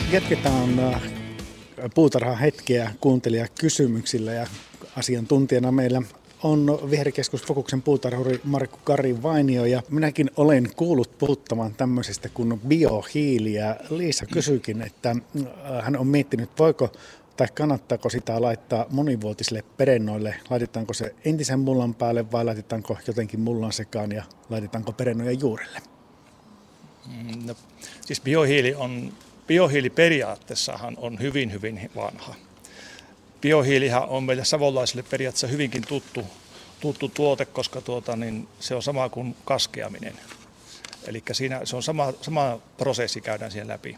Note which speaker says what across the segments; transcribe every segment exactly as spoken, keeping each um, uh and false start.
Speaker 1: Jatketaan äh, puutarhahetkeä kuuntelijakysymyksillä ja asiantuntijana meillä on Viherkeskus Fokuksen puutarhuri Markku Kari Vainio ja minäkin olen kuullut puhuttavan tämmöisestä kuin biohiili ja Liisa kysyikin, että hän on miettinyt, voiko tai kannattaako sitä laittaa monivuotisille perennoille, laitetaanko se entisen mullan päälle vai laitetaanko jotenkin mullan sekaan ja laitetaanko perennojen juurelle?
Speaker 2: No, siis biohiili on, biohiili periaatteessahan on hyvin hyvin vanha. Biohiilihän on meille savolaisille periaatteessa hyvinkin tuttu, tuttu tuote, koska tuota, niin se on sama kuin kaskeaminen. Eli siinä se on sama, sama prosessi käydään siihen läpi.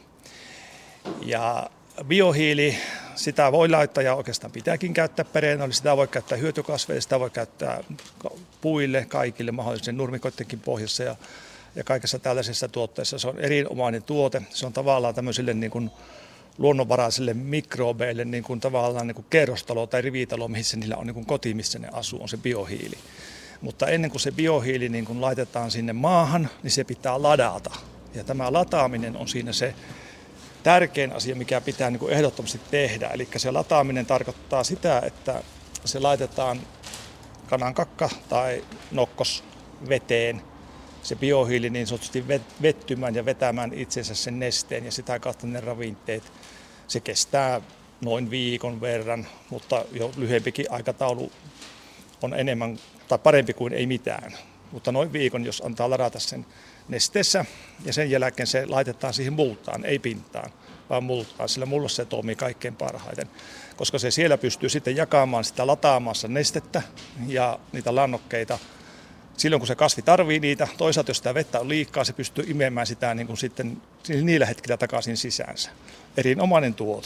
Speaker 2: Ja biohiili, sitä voi laittaa ja oikeastaan pitääkin käyttää perennoille, sitä voi käyttää hyötykasveille, sitä voi käyttää puille, kaikille mahdollisen nurmikoidenkin pohjassa ja, ja kaikessa tällaisessa tuotteessa. Se on erinomainen tuote, se on tavallaan tämmöisille niin kuin luonnonvaraisille mikrobeille niin kuin tavallaan niin kuin kerrostalo tai rivitalo, missä niillä on niin kuin koti, missä ne asuu, on se biohiili. Mutta ennen kuin se biohiili niin kuin laitetaan sinne maahan, niin se pitää ladata. Ja tämä lataaminen on siinä se tärkein asia, mikä pitää niin kuin ehdottomasti tehdä. Eli se lataaminen tarkoittaa sitä, että se laitetaan kanankakka tai nokkos veteen, se biohiili niin sanotusti vettymään ja vetämään itsensä sen nesteen ja sitä kautta ne ravinteet. Se kestää noin viikon verran, mutta jo lyhyempikin aikataulu on enemmän tai parempi kuin ei mitään. Mutta noin viikon, jos antaa ladata sen nesteessä ja sen jälkeen se laitetaan siihen multaan, ei pintaan, vaan multaan, sillä mullossa se toimii kaikkein parhaiten. Koska se siellä pystyy sitten jakamaan sitä lataamassa nestettä ja niitä lannokkeita silloin, kun se kasvi tarvii niitä. Toisaalta, jos sitä vettä on liikaa, se pystyy imemään sitä niin kuin sitten niillä hetkillä takaisin sisäänsä. Erinomainen tuote.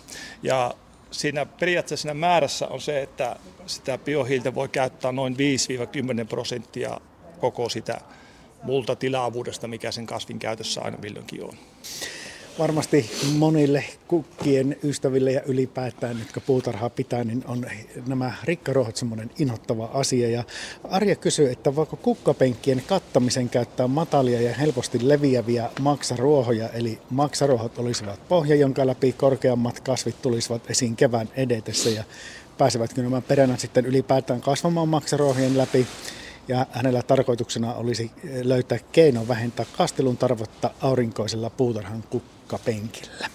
Speaker 2: Ja siinä periaatteessa siinä määrässä on se, että sitä biohiiltä voi käyttää noin viisi kymmenen prosenttia koko sitä multatilavuudesta, mikä sen kasvin käytössä aina milloinkin on.
Speaker 1: Varmasti monille kukkien ystäville ja ylipäätään, jotka puutarhaa pitää, niin on nämä rikkaruohot semmoinen inhottava asia. Ja Arja kysyy, että voiko kukkapenkkien kattamisen käyttää matalia ja helposti leviäviä maksaruohoja, eli maksaruohot olisivat pohja, jonka läpi korkeammat kasvit tulisivat esiin kevään edetessä, ja pääsevätkö nämä perennät sitten ylipäätään kasvamaan maksaruohien läpi. Ja hänellä tarkoituksena olisi löytää keino vähentää kastelun tarvetta aurinkoisella puutarhan kukkapenkillä.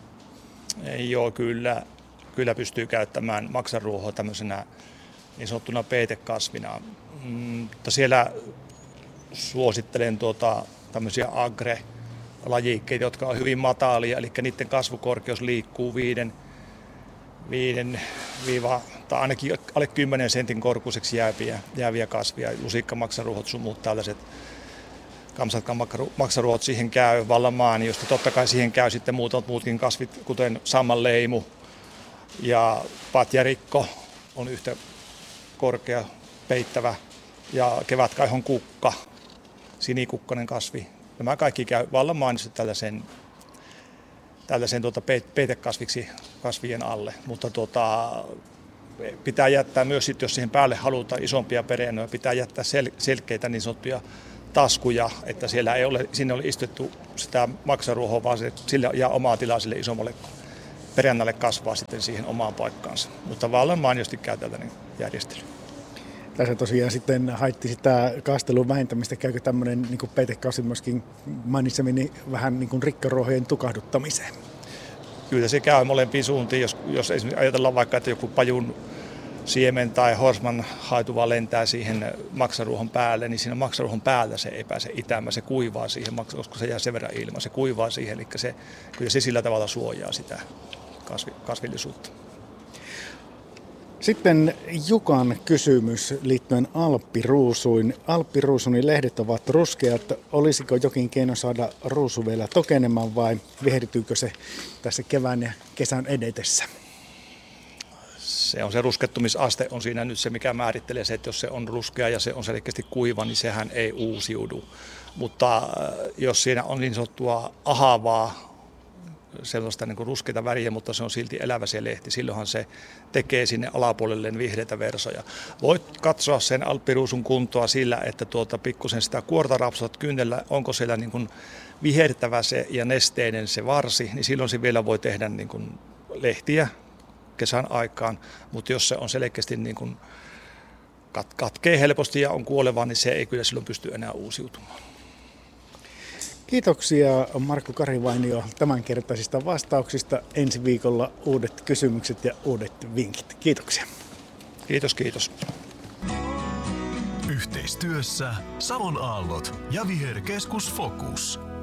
Speaker 2: Joo, kyllä, kyllä pystyy käyttämään maksaruohoa tämmöisenä niin sanottuna peitekasvina. Mutta siellä suosittelen tuota, tämmöisiä agre-lajikkeita, jotka on hyvin matalia, eli niiden kasvukorkeus liikkuu viiden, viiden viiva, tai ainakin alle kymmenen sentin korkuiseksi jääviä, jääviä kasvia, lusikkamaksaruohot sun muut tällaiset kamsatkaan maksaruohot siihen käy, vallanmaan, josta totta kai siihen käy sitten muutamat muutkin kasvit, kuten sammanleimu ja patjarikko on yhtä korkea peittävä ja kevätkaihon kukka, sinikukkainen kasvi. Nämä kaikki käy vallanmaanissa tällaisen tällaisen tuota peitekasviksi kasvien alle, mutta tuota, pitää jättää myös, sit, jos siihen päälle halutaan isompia perennoja, pitää jättää sel- selkeitä niin sanottuja taskuja, että siellä ei ole, sinne ole istettu sitä maksaruohoa, vaan se, sille ja omaa tilaa sille isommalle perennälle kasvaa sitten siihen omaan paikkaansa. Mutta vallan mainiosti käy tällainen järjestely.
Speaker 1: Tässä tosiaan sitten haitti sitä kastelun vähentämistä. Käykö tämmöinen niin peitekasvi myöskin mainitsemini vähän niin kuin rikkaruohojen tukahduttamiseen?
Speaker 2: Kyllä se käy molempiin suuntiin. Jos, jos esimerkiksi ajatellaan vaikka, että joku pajun siemen tai horsman haituva lentää siihen maksaruohon päälle, niin siinä maksaruohon päällä se ei pääse itämään. Se kuivaa siihen, koska se jää sen verran ilman. Se kuivaa siihen, eli se, kyllä se sillä tavalla suojaa sitä kasvi, kasvillisuutta.
Speaker 1: Sitten Jukan kysymys liittyen alppiruusuin. Alppiruusunin lehdet ovat ruskeat. Olisiko jokin keino saada ruusu vielä tokenemaan vai vihertyykö se tässä kevään ja kesän edetessä?
Speaker 2: Se on se ruskettumisaste on siinä nyt se, mikä määrittelee se, että jos se on ruskea ja se on selkeästi kuiva, niin sehän ei uusiudu. Mutta jos siinä on niin sanottua ahavaa sellaista niin kuin ruskeita väriä, mutta se on silti elävä se lehti. Silloinhan se tekee sinne alapuolelle vihreitä versoja. Voit katsoa sen alppiruusun kuntoa sillä, että tuota pikkusen sitä kuorta rapsat kynnellä, onko siellä niin kuin vihertävä se ja nesteinen se varsi, niin silloin se vielä voi tehdä niin kuin lehtiä kesän aikaan, mutta jos se on selkeästi niin kuin kat- katkee helposti ja on kuoleva, niin se ei kyllä silloin pysty enää uusiutumaan.
Speaker 1: Kiitoksia Markku Karivainio tämänkertaisista vastauksista. Ensi viikolla uudet kysymykset ja uudet vinkit. Kiitoksia.
Speaker 2: Kiitos, kiitos.
Speaker 3: Yhteistyössä Savon Aallot ja Viherkeskus Focus.